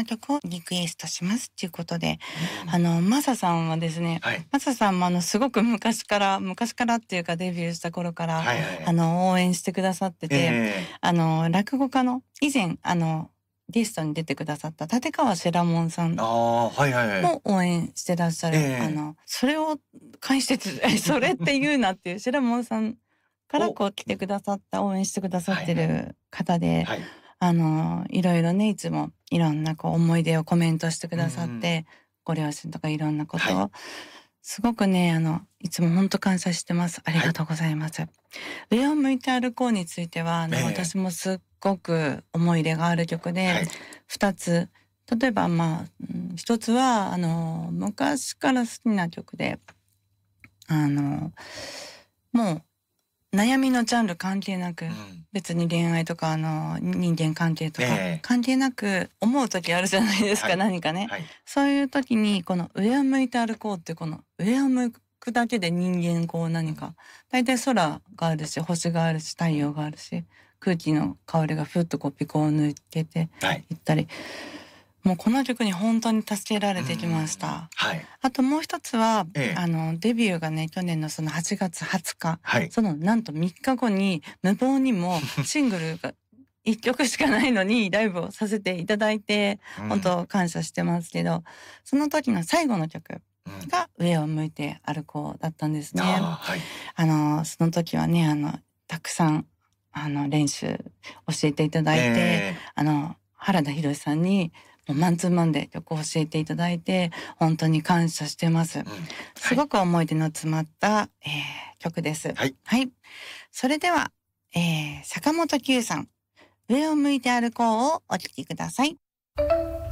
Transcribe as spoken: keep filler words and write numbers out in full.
な曲をリクエストしますということで、うん、あのマサさんはですね、はい、マサさんもあのすごく昔から昔からっていうかデビューした頃から、はいはいはい、あの応援してくださってて、えー、あの落語家の以前あのゲストに出てくださった立川世良門さんも応援してらっしゃる、はいはいはい、あのそれを返しててそれって言うなっていう世良門さんからこう来てくださった応援してくださってる方で、はいはい、あのいろいろねいつもいろんなこう思い出をコメントしてくださって、うん、ご両親とかいろんなことを、はい、すごくねあのいつも本当感謝してます。ありがとうございます。はい、上を向いて歩こうについてはあの、えー、私もすっごく思い入れがある曲で、はい、ふたつ例えばまあひとつはあの昔から好きな曲であのもう悩みのジャンル関係なく、うん、別に恋愛とかあの人間関係とか関係なく思う時あるじゃないですか、はい、何かね、はい、そういう時にこの上を向いて歩こうってこの上を向くだけで人間こう何か大体空があるし星があるし太陽があるし空気の香りがふっとこうピコを抜けていったり、はい、もうこの曲に本当に助けられてきました、はい、あともう一つは、ええ、あのデビューがね去年のそのはちがつはつか、はい、そのなんとみっかごに無謀にもシングルがいっきょくしかないのにライブをさせていただいて、うん、本当感謝してますけどその時の最後の曲が上を向いて歩こうだったんですね、うん、あ、はい、あのその時はねあのたくさんあの練習教えていただいて、えー、あの原田博さんにもうマンツーマンで曲を教えていただいて本当に感謝してます、うん、すごく思い出の詰まった、えー、曲です、はいはい、それでは、えー、坂本九さん上を向いて歩こうをお聴きください。